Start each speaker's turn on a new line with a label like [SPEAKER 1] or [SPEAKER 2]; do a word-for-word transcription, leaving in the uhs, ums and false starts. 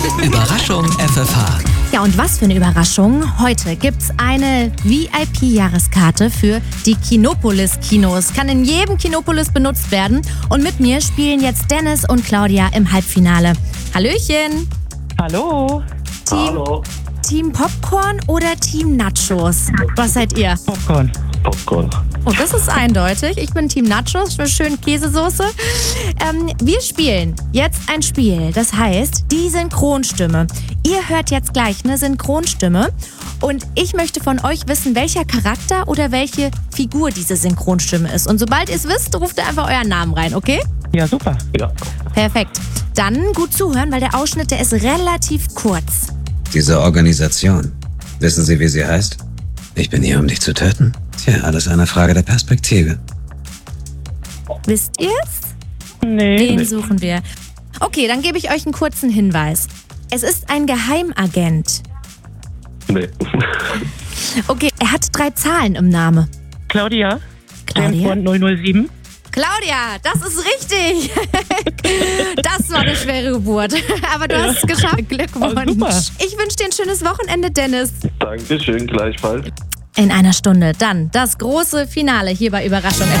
[SPEAKER 1] Überraschung F F H.
[SPEAKER 2] Ja, und was für eine Überraschung. Heute gibt's eine V I P-Jahreskarte für die Kinopolis-Kinos. Kann in jedem Kinopolis benutzt werden. Und mit mir spielen jetzt Dennis und Claudia im Halbfinale. Hallöchen.
[SPEAKER 3] Hallo.
[SPEAKER 2] Team,
[SPEAKER 4] Hallo.
[SPEAKER 2] Team Popcorn oder Team Nachos? Was seid ihr?
[SPEAKER 3] Popcorn.
[SPEAKER 4] Popcorn.
[SPEAKER 2] Oh, das ist eindeutig. Ich bin Team Nachos, eine schöne Käsesoße. Ähm, wir spielen jetzt ein Spiel, das heißt die Synchronstimme. Ihr hört jetzt gleich eine Synchronstimme und ich möchte von euch wissen, welcher Charakter oder welche Figur diese Synchronstimme ist. Und sobald ihr es wisst, ruft ihr einfach euren Namen rein, okay?
[SPEAKER 3] Ja, super.
[SPEAKER 4] Ja.
[SPEAKER 2] Perfekt. Dann gut zuhören, weil der Ausschnitt, der ist relativ kurz.
[SPEAKER 5] Diese Organisation. Wissen Sie, wie sie heißt? Ich bin hier, um dich zu töten. Tja, alles eine Frage der Perspektive.
[SPEAKER 2] Wisst ihr's?
[SPEAKER 3] Nee.
[SPEAKER 2] Den suchen wir. Okay, dann gebe ich euch einen kurzen Hinweis. Es ist ein Geheimagent.
[SPEAKER 4] Nee.
[SPEAKER 2] Okay, er hat drei Zahlen im Namen.
[SPEAKER 3] Claudia. James
[SPEAKER 2] Claudia?
[SPEAKER 3] Bond null null sieben.
[SPEAKER 2] Claudia, das ist richtig. Das war eine schwere Geburt. Aber du hast es geschafft. Glückwunsch.
[SPEAKER 3] Oh, super.
[SPEAKER 2] Ich wünsche dir ein schönes Wochenende, Dennis.
[SPEAKER 4] Dankeschön, gleichfalls.
[SPEAKER 2] In einer Stunde dann das große Finale hier bei Überraschung.